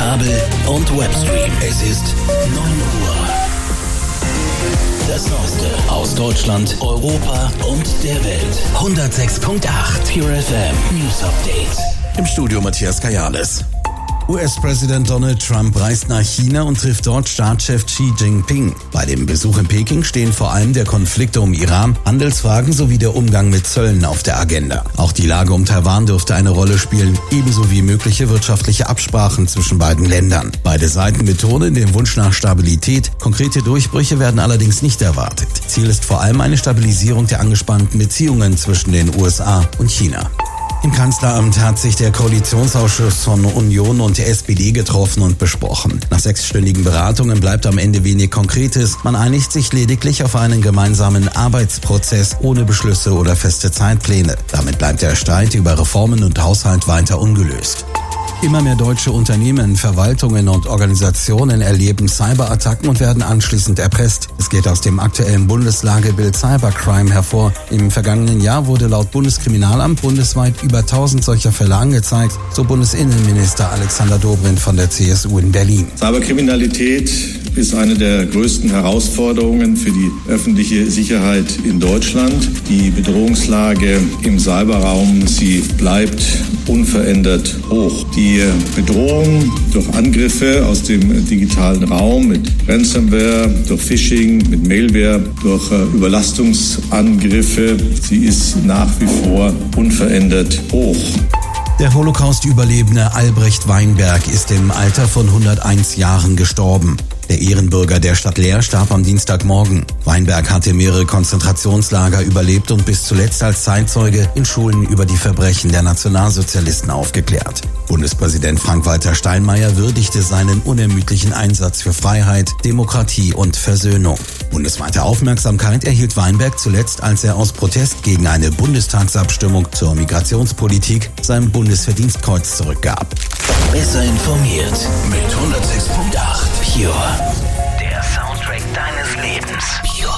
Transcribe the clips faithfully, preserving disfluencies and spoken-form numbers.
Kabel und Webstream. Es ist neun Uhr. Das Neueste aus Deutschland, Europa und der Welt. hundertsechs Komma acht Pure F M News Update. Im Studio Matthias Kajales. U S-Präsident Donald Trump reist nach China und trifft dort Staatschef Xi Jinping. Bei dem Besuch in Peking stehen vor allem der Konflikt um Iran, Handelsfragen sowie der Umgang mit Zöllen auf der Agenda. Auch die Lage um Taiwan dürfte eine Rolle spielen, ebenso wie mögliche wirtschaftliche Absprachen zwischen beiden Ländern. Beide Seiten betonen den Wunsch nach Stabilität. Konkrete Durchbrüche werden allerdings nicht erwartet. Ziel ist vor allem eine Stabilisierung der angespannten Beziehungen zwischen den U S A und China. Im Kanzleramt hat sich der Koalitionsausschuss von Union und der S P D getroffen und besprochen. Nach sechsstündigen Beratungen bleibt am Ende wenig Konkretes. Man einigt sich lediglich auf einen gemeinsamen Arbeitsprozess ohne Beschlüsse oder feste Zeitpläne. Damit bleibt der Streit über Reformen und Haushalt weiter ungelöst. Immer mehr deutsche Unternehmen, Verwaltungen und Organisationen erleben Cyberattacken und werden anschließend erpresst. Es geht aus dem aktuellen Bundeslagebild Cybercrime hervor. Im vergangenen Jahr wurde laut Bundeskriminalamt bundesweit über tausend solcher Fälle angezeigt, so Bundesinnenminister Alexander Dobrindt von der C S U in Berlin. Cyberkriminalität ist eine der größten Herausforderungen für die öffentliche Sicherheit in Deutschland. Die Bedrohungslage im Cyberraum, sie bleibt unverändert hoch. Die Bedrohung durch Angriffe aus dem digitalen Raum mit Ransomware, durch Phishing, mit Malware, durch Überlastungsangriffe, sie ist nach wie vor unverändert hoch. Der Holocaust-Überlebende Albrecht Weinberg ist im Alter von hunderteins Jahren gestorben. Der Ehrenbürger der Stadt Leer starb am Dienstagmorgen. Weinberg hatte mehrere Konzentrationslager überlebt und bis zuletzt als Zeitzeuge in Schulen über die Verbrechen der Nationalsozialisten aufgeklärt. Bundespräsident Frank-Walter Steinmeier würdigte seinen unermüdlichen Einsatz für Freiheit, Demokratie und Versöhnung. Bundesweite Aufmerksamkeit erhielt Weinberg zuletzt, als er aus Protest gegen eine Bundestagsabstimmung zur Migrationspolitik sein Bundesverdienstkreuz zurückgab. Besser informiert mit hundertsechs Komma acht Pure. Der Soundtrack deines Lebens. Pure.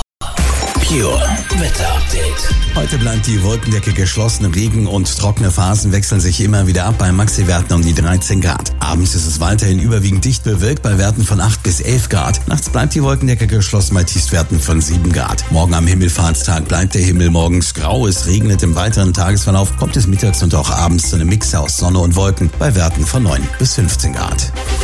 Pure Wetter Update. Heute bleibt die Wolkendecke geschlossen. Regen und trockene Phasen wechseln sich immer wieder ab bei Maxiwerten um die dreizehn Grad. Abends ist es weiterhin überwiegend dicht bewölkt bei Werten von acht bis elf Grad. Nachts bleibt die Wolkendecke geschlossen bei Tiefstwerten von sieben Grad. Morgen am Himmelfahrtstag bleibt der Himmel morgens grau. Es regnet im weiteren Tagesverlauf. Kommt es mittags und auch abends zu einem Mix aus Sonne und Wolken bei Werten von neun bis fünfzehn Grad.